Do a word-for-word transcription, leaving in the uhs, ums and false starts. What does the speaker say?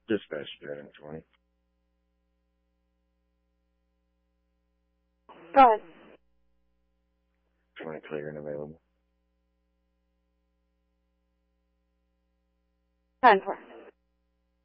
Dispatch Dragon twenty. Go ahead. twenty clear and available. ten four.